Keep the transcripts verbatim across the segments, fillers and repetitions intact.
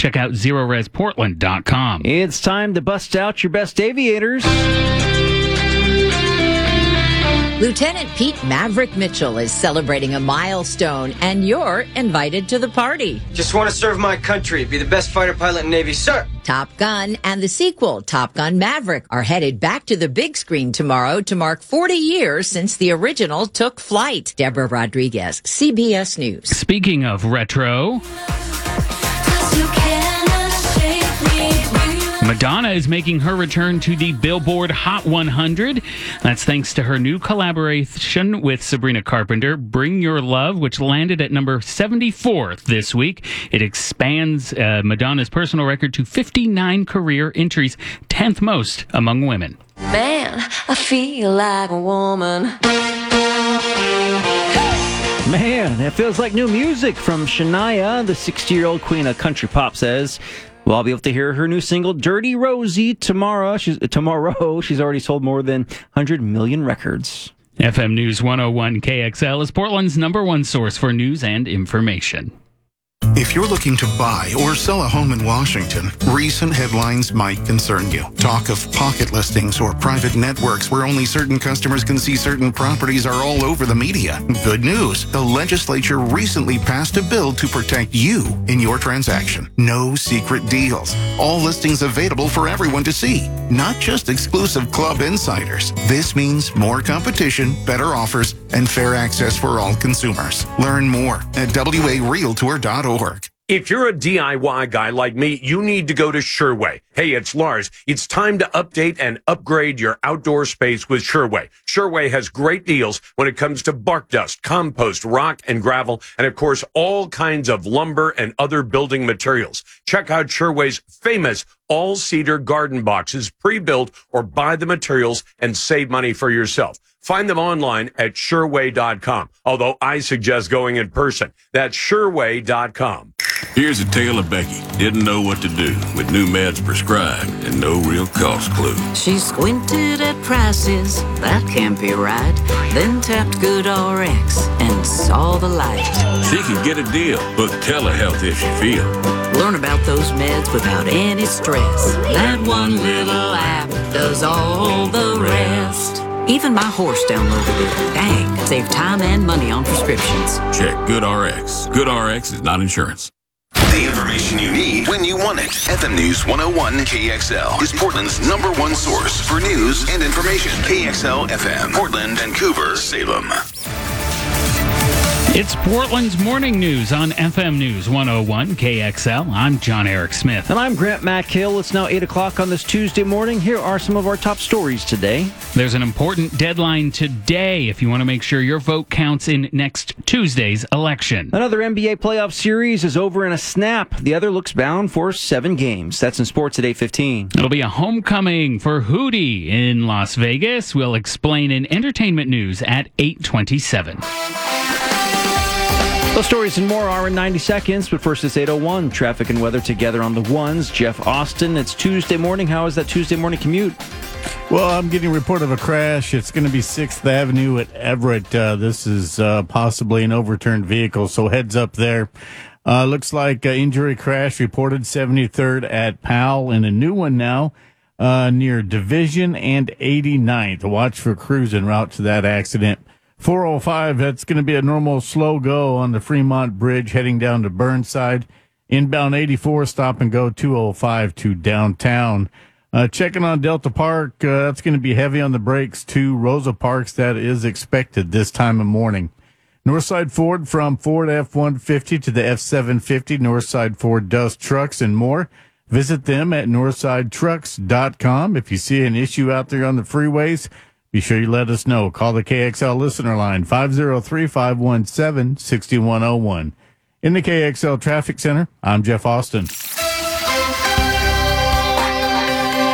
Check out zero res portland dot com. It's time to bust out your best aviators. Lieutenant Pete Maverick Mitchell is celebrating a milestone, and you're invited to the party. Just want to serve my country, be the best fighter pilot in the Navy, sir. Top Gun and the sequel, Top Gun Maverick, are headed back to the big screen tomorrow to mark forty years since the original took flight. Deborah Rodriguez, C B S News. Speaking of retro, Madonna is making her return to the Billboard Hot one hundred. That's thanks to her new collaboration with Sabrina Carpenter, Bring Your Love, which landed at number seventy-fourth this week. It expands uh, Madonna's personal record to fifty-nine career entries, tenth most among women. Man, I feel like a woman. Man, that feels like new music from Shania, the sixty-year-old queen of country pop says. Well, I'll be able to hear her new single, Dirty Rosie, tomorrow. She's, tomorrow. She's already sold more than one hundred million records. F M News one oh one K X L is Portland's number one source for news and information. If you're looking to buy or sell a home in Washington, recent headlines might concern you. Talk of pocket listings or private networks where only certain customers can see certain properties are all over the media. Good news. The legislature recently passed a bill to protect you in your transaction. No secret deals. All listings available for everyone to see, not just exclusive club insiders. This means more competition, better offers, and fair access for all consumers. Learn more at W A Realtor dot org. If you're a D I Y guy like me, you need to go to Sherway. Hey, it's Lars. It's time to update and upgrade your outdoor space with Sherway. Sherway has great deals when it comes to bark dust, compost, rock, and gravel, and of course, all kinds of lumber and other building materials. Check out Sherway's famous all-cedar garden boxes, pre-built, or buy the materials and save money for yourself. Find them online at Sherway dot com, although I suggest going in person. That's Sherway dot com. Here's a tale of Becky. Didn't know what to do with new meds prescribed and no real cost clue. She squinted at prices, that can't be right. Then tapped GoodRx and saw the light. She can get a deal. Book telehealth if she feel. Learn about those meds without any stress. That one little app does all the rest. Even my horse downloaded it. Dang, save time and money on prescriptions. Check GoodRx. GoodRx is not insurance. The information you need when you want it. F M News one oh one K X L is Portland's number one source for news and information. K X L F M, Portland, Vancouver, Salem. It's Portland's morning news on F M News one oh one K X L. I'm John Eric Smith. And I'm Grant McHale. It's now eight o'clock on this Tuesday morning. Here are some of our top stories today. There's an important deadline today if you want to make sure your vote counts in next Tuesday's election. Another N B A playoff series is over in a snap. The other looks bound for seven games. That's in sports at eight fifteen. It'll be a homecoming for Hootie in Las Vegas. We'll explain in entertainment news at eight twenty-seven. Those stories and more are in ninety seconds, but first it's eight oh one. Traffic and weather together on the ones. Jeff Austin, it's Tuesday morning. How is that Tuesday morning commute? Well, I'm getting a report of a crash. It's going to be sixth Avenue at Everett. Uh, this is uh, possibly an overturned vehicle, so heads up there. Uh, looks like uh, injury crash reported seventy-third at Powell, and a new one now uh, near Division and eighty-ninth. Watch for crews en route to that accident. four oh five, that's going to be a normal slow go on the Fremont Bridge heading down to Burnside. Inbound eighty-four, stop and go two oh five to downtown. Uh, checking on Delta Park, uh, that's going to be heavy on the brakes to Rosa Parks. That is expected this time of morning. Northside Ford from Ford F one fifty to the F seven fifty. Northside Ford does trucks and more. Visit them at northside trucks dot com. If you see an issue out there on the freeways, be sure you let us know. Call the K X L listener line, five oh three, five one seven, six one oh one. In the K X L Traffic Center, I'm Jeff Austin.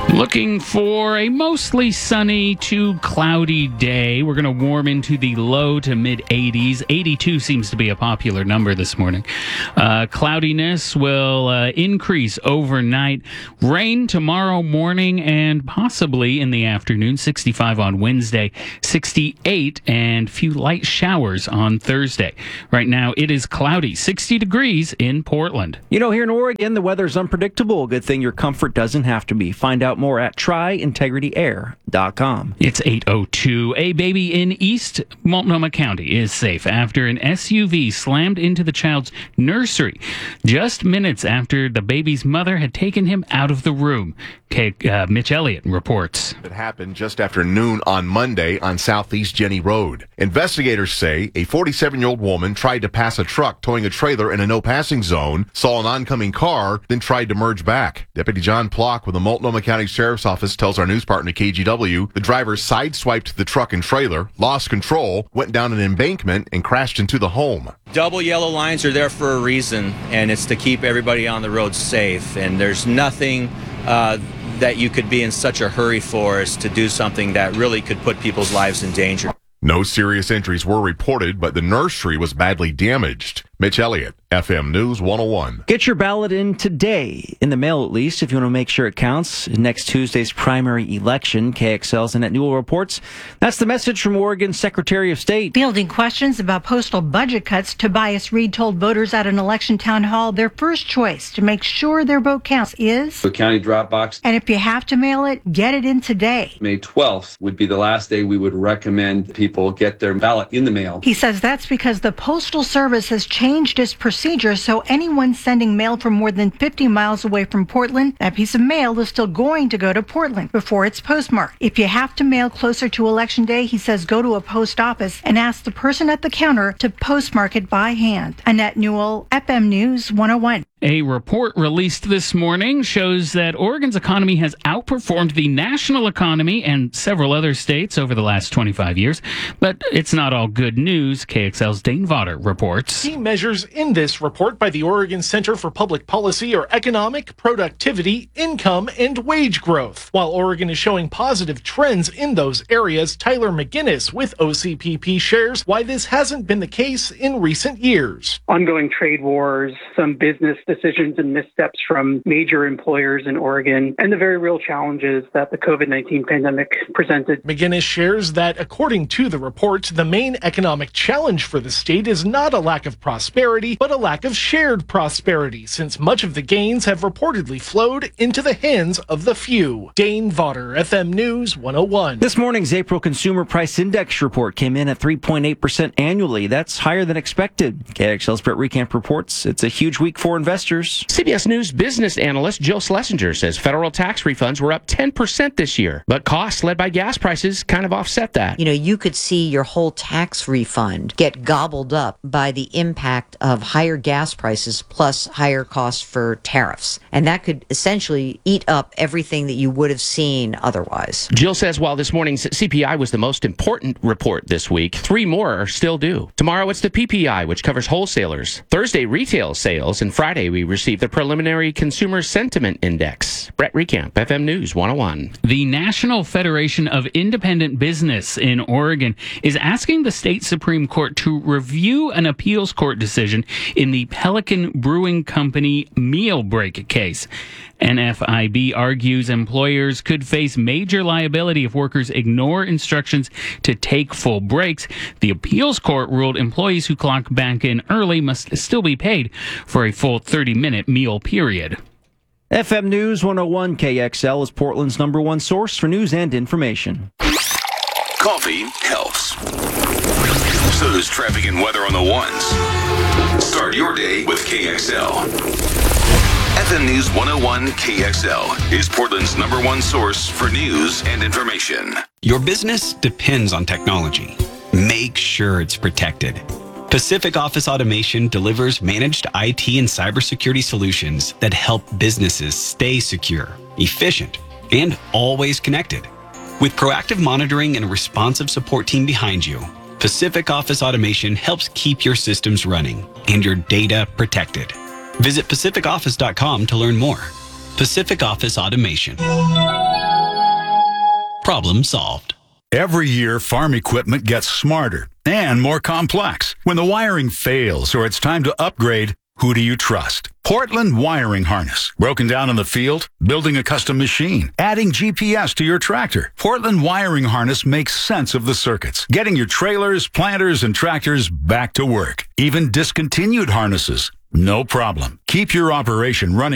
Looking for a mostly sunny to cloudy day. We're going to warm into the low to mid eighties. eighty-two seems to be a popular number this morning. Uh, cloudiness will uh, increase overnight. Rain tomorrow morning and possibly in the afternoon. sixty-five on Wednesday, sixty-eight, and few light showers on Thursday. Right now it is cloudy, sixty degrees in Portland. You know, here in Oregon, the weather's unpredictable. Good thing your comfort doesn't have to be. Find out more at try integrity air dot com. It's eight oh two. A baby in East Multnomah County is safe after an S U V slammed into the child's nursery just minutes after the baby's mother had taken him out of the room. Okay, uh, Mitch Elliott reports. It happened just after noon on Monday on Southeast Jenny Road. Investigators say a forty-seven-year-old woman tried to pass a truck towing a trailer in a no-passing zone, saw an oncoming car, then tried to merge back. Deputy John Plock with the Multnomah County Sheriff's Office tells our news partner K G W the driver sideswiped the truck and trailer, lost control, went down an embankment, and crashed into the home. Double yellow lines are there for a reason, and it's to keep everybody on the road safe. And there's nothing uh, that you could be in such a hurry for as to do something that really could put people's lives in danger. No serious injuries were reported, but the nursery was badly damaged. Mitch Elliott, F M News one oh one. Get your ballot in today, in the mail at least, if you want to make sure it counts. Next Tuesday's primary election, K X L's Annette Newell reports. That's the message from Oregon's Secretary of State. Fielding questions about postal budget cuts, Tobias Reed told voters at an election town hall their first choice to make sure their vote counts is the county drop box. And if you have to mail it, get it in today. May twelfth would be the last day we would recommend people get their ballot in the mail. He says that's because the Postal Service has changed changed its procedure, so anyone sending mail from more than fifty miles away from Portland, that piece of mail is still going to go to Portland before it's postmarked. If you have to mail closer to Election Day, he says go to a post office and ask the person at the counter to postmark it by hand. Annette Newell, F M News one oh one. A report released this morning shows that Oregon's economy has outperformed the national economy and several other states over the last twenty-five years. But it's not all good news. K X L's Dane Vodder reports. Key measures in this report by the Oregon Center for Public Policy are economic, productivity, income, and wage growth. While Oregon is showing positive trends in those areas, Tyler McGinnis with O C P P shares why this hasn't been the case in recent years. Ongoing trade wars, some business decisions and missteps from major employers in Oregon, and the very real challenges that the COVID nineteen pandemic presented. McGinnis shares that, according to the report, the main economic challenge for the state is not a lack of prosperity, but a lack of shared prosperity, since much of the gains have reportedly flowed into the hands of the few. Dane Vodder, F M News one oh one. This morning's April Consumer Price Index report came in at three point eight percent annually. That's higher than expected. K X L's Brett Recamp reports it's a huge week for investors. C B S News business analyst Jill Schlesinger says federal tax refunds were up ten percent this year, but costs led by gas prices kind of offset that. You know, you could see your whole tax refund get gobbled up by the impact of higher gas prices plus higher costs for tariffs. And that could essentially eat up everything that you would have seen otherwise. Jill says while this morning's C P I was the most important report this week, three more are still due. Tomorrow it's the P P I, which covers wholesalers. Thursday, retail sales, and Friday we receive the preliminary Consumer Sentiment Index. Brett Recamp, F M News one oh one. The National Federation of Independent Business in Oregon is asking the state Supreme Court to review an appeals court decision in the Pelican Brewing Company meal break case. N F I B argues employers could face major liability if workers ignore instructions to take full breaks. The appeals court ruled employees who clock back in early must still be paid for a full thirty-minute meal period. F M News one oh one K X L is Portland's number one source for news and information. Coffee helps. So does traffic and weather on the ones. Start your day with K X L. F M News one oh one K X L is Portland's number one source for news and information. Your business depends on technology. Make sure it's protected. Pacific Office Automation delivers managed I T and cybersecurity solutions that help businesses stay secure, efficient, and always connected. With proactive monitoring and a responsive support team behind you, Pacific Office Automation helps keep your systems running and your data protected. Visit pacific office dot com to learn more. Pacific Office Automation. Problem solved. Every year, farm equipment gets smarter and more complex. When the wiring fails or it's time to upgrade, who do you trust? Portland Wiring Harness. Broken down in the field? Building a custom machine? Adding G P S to your tractor? Portland Wiring Harness makes sense of the circuits, getting your trailers, planters, and tractors back to work. Even discontinued harnesses, no problem. Keep your operation running